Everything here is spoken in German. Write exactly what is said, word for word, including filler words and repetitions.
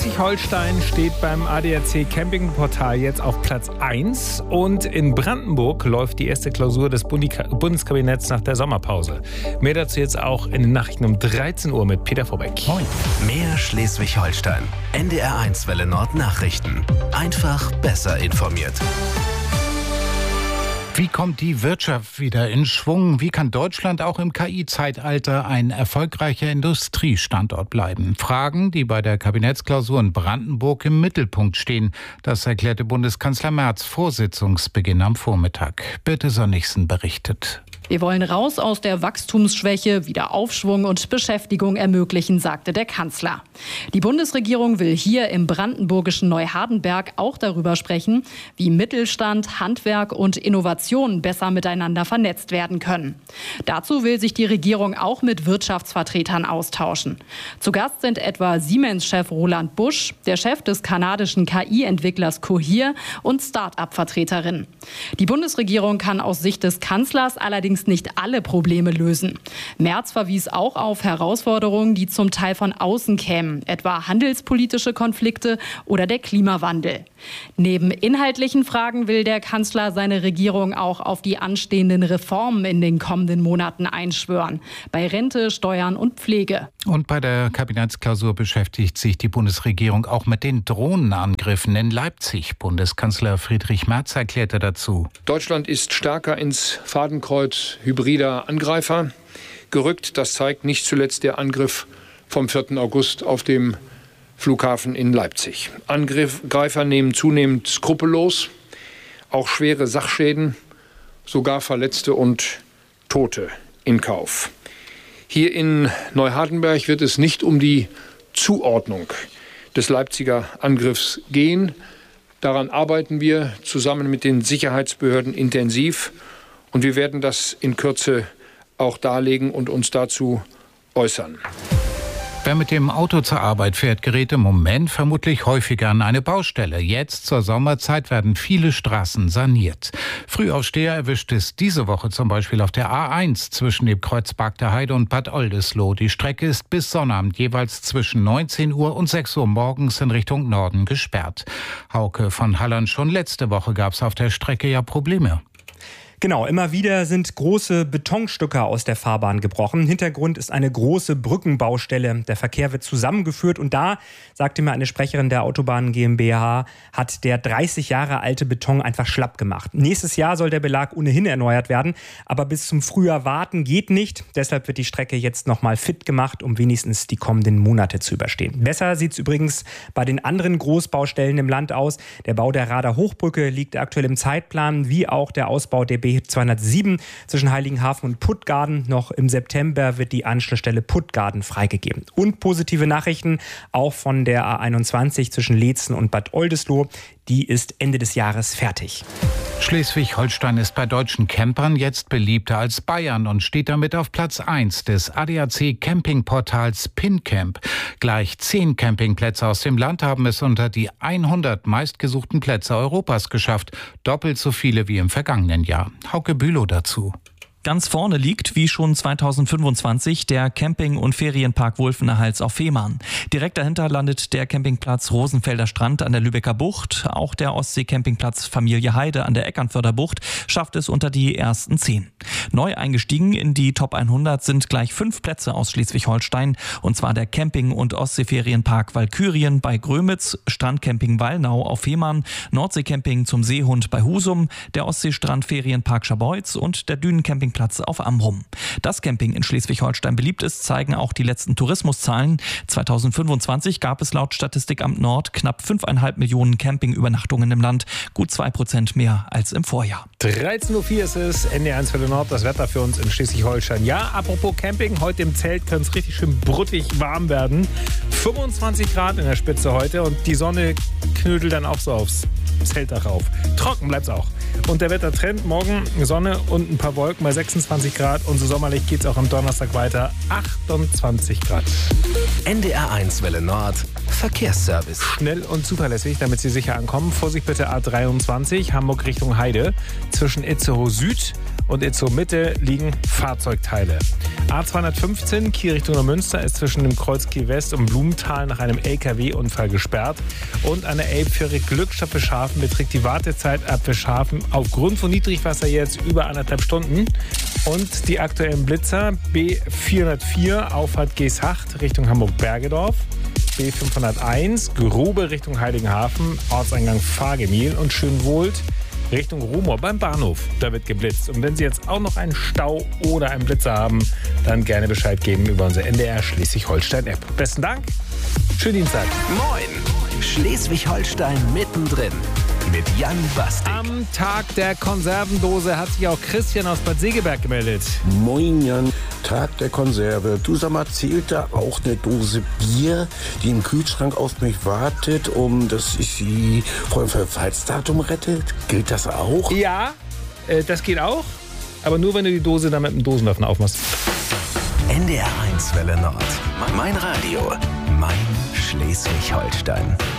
Schleswig-Holstein steht beim A D A C Campingportal jetzt auf Platz eins und in Brandenburg läuft die erste Klausur des Bundeskabinetts nach der Sommerpause. Mehr dazu jetzt auch in den Nachrichten um dreizehn Uhr mit Peter Vorbeck. Moin. Mehr Schleswig-Holstein. N D R eins Welle Nord Nachrichten. Einfach besser informiert. Wie kommt die Wirtschaft wieder in Schwung? Wie kann Deutschland auch im K I-Zeitalter ein erfolgreicher Industriestandort bleiben? Fragen, die bei der Kabinettsklausur in Brandenburg im Mittelpunkt stehen. Das erklärte Bundeskanzler Merz vor Sitzungsbeginn am Vormittag. Birte Sönnigsen berichtet. Wir wollen raus aus der Wachstumsschwäche, wieder Aufschwung und Beschäftigung ermöglichen, sagte der Kanzler. Die Bundesregierung will hier im brandenburgischen Neuhardenberg auch darüber sprechen, wie Mittelstand, Handwerk und Innovation besser miteinander vernetzt werden können. Dazu will sich die Regierung auch mit Wirtschaftsvertretern austauschen. Zu Gast sind etwa Siemens-Chef Roland Busch, der Chef des kanadischen K I-Entwicklers Cohere und Start-up-Vertreterinnen. Die Bundesregierung kann aus Sicht des Kanzlers allerdings nicht alle Probleme lösen. Merz verwies auch auf Herausforderungen, die zum Teil von außen kämen, etwa handelspolitische Konflikte oder der Klimawandel. Neben inhaltlichen Fragen will der Kanzler seine Regierung auch auf die anstehenden Reformen in den kommenden Monaten einschwören, bei Rente, Steuern und Pflege. Und bei der Kabinettsklausur beschäftigt sich die Bundesregierung auch mit den Drohnenangriffen in Leipzig. Bundeskanzler Friedrich Merz erklärte dazu: Deutschland ist stärker ins Fadenkreuz hybrider Angreifer gerückt. Das zeigt nicht zuletzt der Angriff vom vierten August auf dem Flughafen in Leipzig. Angreifer nehmen zunehmend skrupellos auch schwere Sachschäden, sogar Verletzte und Tote in Kauf. Hier in Neuhardenberg wird es nicht um die Zuordnung des Leipziger Angriffs gehen. Daran arbeiten wir zusammen mit den Sicherheitsbehörden intensiv. Und wir werden das in Kürze auch darlegen und uns dazu äußern. Wer mit dem Auto zur Arbeit fährt, gerät im Moment vermutlich häufiger an eine Baustelle. Jetzt zur Sommerzeit werden viele Straßen saniert. Frühaufsteher erwischt es diese Woche zum Beispiel auf der A eins zwischen dem Kreuz Bargter Heide und Bad Oldesloe. Die Strecke ist bis Sonnabend jeweils zwischen neunzehn Uhr und sechs Uhr morgens in Richtung Norden gesperrt. Hauke von Halland, schon letzte Woche gab es auf der Strecke ja Probleme. Genau, immer wieder sind große Betonstücke aus der Fahrbahn gebrochen. Hintergrund ist eine große Brückenbaustelle. Der Verkehr wird zusammengeführt und da, sagte mir eine Sprecherin der Autobahn GmbH, hat der dreißig Jahre alte Beton einfach schlapp gemacht. Nächstes Jahr soll der Belag ohnehin erneuert werden, aber bis zum Frühjahr warten geht nicht. Deshalb wird die Strecke jetzt nochmal fit gemacht, um wenigstens die kommenden Monate zu überstehen. Besser sieht es übrigens bei den anderen Großbaustellen im Land aus. Der Bau der Rader Hochbrücke liegt aktuell im Zeitplan, wie auch der Ausbau der B zweihundertsieben zwischen Heiligenhafen und Puttgarden. Noch im September wird die Anschlussstelle Puttgarden freigegeben. Und positive Nachrichten auch von der A einundzwanzig zwischen Leetzen und Bad Oldesloe. Die ist Ende des Jahres fertig. Schleswig-Holstein ist bei deutschen Campern jetzt beliebter als Bayern und steht damit auf Platz eins des A D A C Campingportals PinCamp. Gleich zehn Campingplätze aus dem Land haben es unter die hundert meistgesuchten Plätze Europas geschafft. Doppelt so viele wie im vergangenen Jahr. Hauke Bülow dazu. Ganz vorne liegt, wie schon zweitausendfünfundzwanzig, der Camping- und Ferienpark Wulfener-Hals auf Fehmarn. Direkt dahinter landet der Campingplatz Rosenfelder Strand an der Lübecker Bucht. Auch der Ostsee-Campingplatz Familie Heide an der Eckernförder Bucht schafft es unter die ersten zehn. Neu eingestiegen in die Top hundert sind gleich fünf Plätze aus Schleswig-Holstein. Und zwar der Camping- und Ostseeferienpark Walkürien bei Grömitz, Strandcamping Wallnau auf Fehmarn, Nordseecamping zum Seehund bei Husum, der Ostseestrandferienpark Scharbeutz und der Dünencamping Platz auf Amrum. Dass Camping in Schleswig-Holstein beliebt ist, zeigen auch die letzten Tourismuszahlen. zweitausendfünfundzwanzig gab es laut Statistikamt Nord knapp fünfeinhalb Millionen Campingübernachtungen im Land, gut zwei Prozent mehr als im Vorjahr. dreizehn Uhr vier ist es, N D R eins Welle Nord, das Wetter für uns in Schleswig-Holstein. Ja, apropos Camping, heute im Zelt kann es richtig schön bruttig warm werden. fünfundzwanzig Grad in der Spitze heute und die Sonne knödelt dann auch so aufs Zeltdach rauf. Trocken bleibt's auch. Und der Wettertrend, morgen Sonne und ein paar Wolken bei sechsundzwanzig Grad. Und so sommerlich geht's auch am Donnerstag weiter, achtundzwanzig Grad. N D R eins Welle Nord, Verkehrsservice. Schnell und zuverlässig, damit Sie sicher ankommen. Vorsicht bitte A dreiundzwanzig, Hamburg Richtung Heide. Zwischen Itzehoe Süd und in zur Mitte liegen Fahrzeugteile. A zweihundertfünfzehn Kiel Richtung Neumünster ist zwischen dem Kreuz Kiel West und Blumenthal nach einem L K W-Unfall gesperrt. Und an der Elbfähre Glückstadt Fischhafen beträgt die Wartezeit ab Fischhafen aufgrund von Niedrigwasser jetzt über anderthalb Stunden. Und die aktuellen Blitzer: B vierhundertvier Auffahrt Geeshacht Richtung Hamburg-Bergedorf, B fünfhunderteins Grube Richtung Heiligenhafen, Ortseingang Fahrgemil und Schönwohlt Richtung Rumor beim Bahnhof. Da wird geblitzt. Und wenn Sie jetzt auch noch einen Stau oder einen Blitzer haben, dann gerne Bescheid geben über unsere N D R Schleswig-Holstein-App. Besten Dank. Schönen Dienstag. Moin. Schleswig-Holstein mittendrin. Mit Jan Bastik. Am Tag der Konservendose hat sich auch Christian aus Bad Segeberg gemeldet. Moin Jan, Tag der Konserve. Du sag mal, zählt da auch eine Dose Bier, die im Kühlschrank auf mich wartet, um dass ich sie vor dem Verfallsdatum rettet? Gilt das auch? Ja, äh, das geht auch. Aber nur, wenn du die Dose dann mit dem Dosenöffner aufmachst. N D R eins Welle Nord. Mein Radio. Mein Schleswig-Holstein.